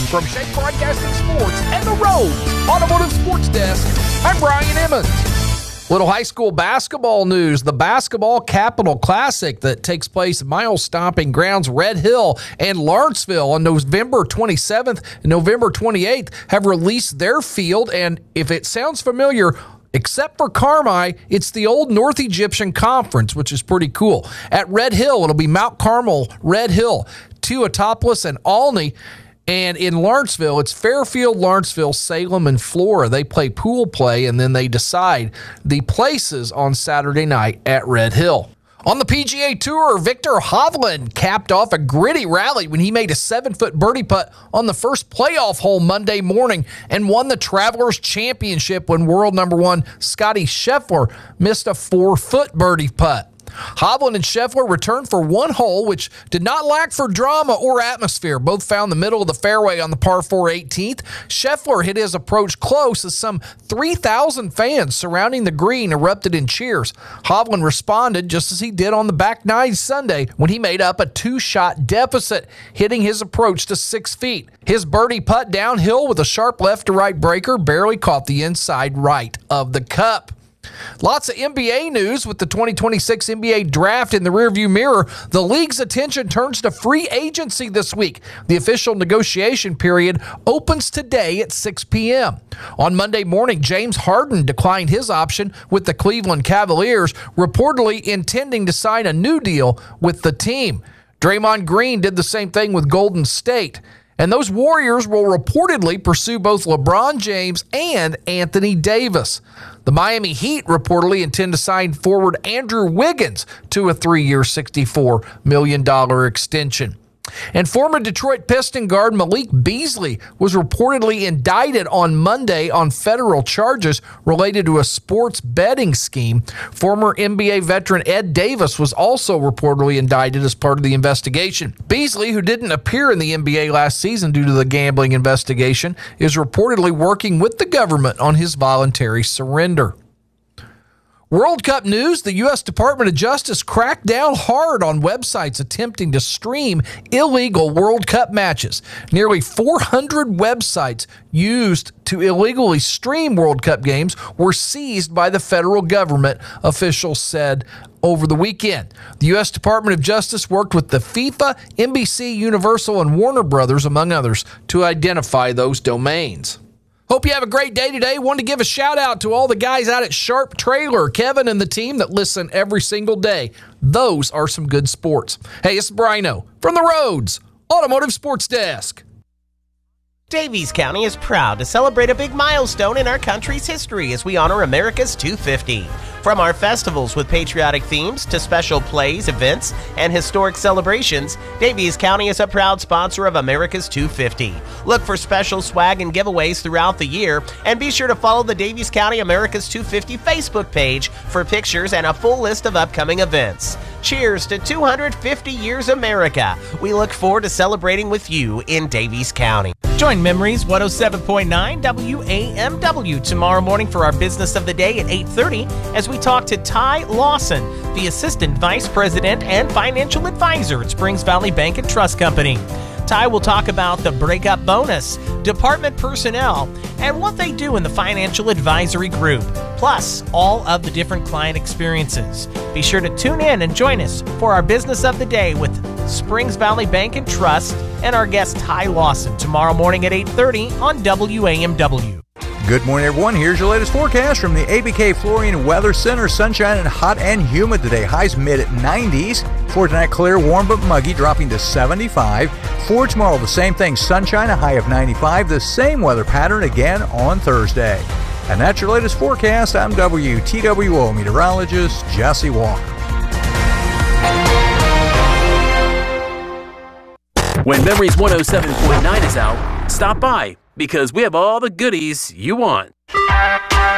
From Shake Broadcasting Sports and the Rhodes Automotive Sports Desk, I'm Brian Emmons. Little high school basketball news. The Basketball Capital Classic that takes place at mile-stomping grounds Red Hill and Lawrenceville on November 27th and November 28th have released their field. And if it sounds familiar, except for Carmi, it's the old North Egyptian Conference, which is pretty cool. At Red Hill, it'll be Mount Carmel, Red Hill, Teotipolis, and Olney. And in Lawrenceville, it's Fairfield, Lawrenceville, Salem, and Flora. They play pool play, and then they decide the places on Saturday night at Red Hill. On the PGA Tour, Viktor Hovland capped off a gritty rally when he made a 7-foot birdie putt on the first playoff hole Monday morning and won the Travelers Championship when world number one Scottie Scheffler missed a 4-foot birdie putt. Hovland and Scheffler returned for one hole, which did not lack for drama or atmosphere. Both found the middle of the fairway on the par 4 18th. Scheffler hit his approach close as some 3,000 fans surrounding the green erupted in cheers. Hovland responded just as he did on the back nine Sunday when he made up a 2-shot deficit, hitting his approach to 6 feet. His birdie putt downhill with a sharp left-to-right breaker barely caught the inside right of the cup. Lots of NBA news with the 2026 NBA draft in the rearview mirror. The league's attention turns to free agency this week. The official negotiation period opens today at 6 p.m. On Monday morning, James Harden declined his option with the Cleveland Cavaliers, reportedly intending to sign a new deal with the team. Draymond Green did the same thing with Golden State. And those Warriors will reportedly pursue both LeBron James and Anthony Davis. The Miami Heat reportedly intend to sign forward Andrew Wiggins to a 3-year, $64 million extension. And former Detroit Piston guard Malik Beasley was reportedly indicted on Monday on federal charges related to a sports betting scheme. Former NBA veteran Ed Davis was also reportedly indicted as part of the investigation. Beasley, who didn't appear in the NBA last season due to the gambling investigation, is reportedly working with the government on his voluntary surrender. World Cup news, the U.S. Department of Justice cracked down hard on websites attempting to stream illegal World Cup matches. Nearly 400 websites used to illegally stream World Cup games were seized by the federal government, officials said over the weekend. The U.S. Department of Justice worked with the FIFA, NBC, Universal, and Warner Brothers, among others, to identify those domains. Hope you have a great day today. Wanted to give a shout out to all the guys out at Sharp Trailer, Kevin and the team that listen every single day. Those are some good sports. Hey, it's Brino from the Rhodes Automotive Sports Desk. Daviess County is proud to celebrate a big milestone in our country's history as we honor America's 250. From our festivals with patriotic themes to special plays, events, and historic celebrations, Daviess County is a proud sponsor of America's 250. Look for special swag and giveaways throughout the year, and be sure to follow the Daviess County America's 250 Facebook page for pictures and a full list of upcoming events. Cheers to 250 years America. We look forward to celebrating with you in Daviess County. Join Memories 107.9 WAMW tomorrow morning for our Business of the Day at 8:30 as we talk to Ty Lawson, the Assistant Vice President and Financial Advisor at Springs Valley Bank and Trust Company. Ty will talk about the breakup bonus, department personnel, and what they do in the financial advisory group, plus all of the different client experiences. Be sure to tune in and join us for our Business of the Day with Springs Valley Bank and Trust and our guest Ty Lawson tomorrow morning at 8:30 on WAMW. Good morning, everyone. Here's your latest forecast from the ABK Flooring Weather Center. Sunshine and hot and humid today. Highs mid-90s. For tonight, clear, warm but muggy, dropping to 75. For tomorrow, the same thing. Sunshine, a high of 95. The same weather pattern again on Thursday. And that's your latest forecast. I'm WTWO meteorologist Jesse Walker. When Memories 107.9 is out, stop by because we have all the goodies you want.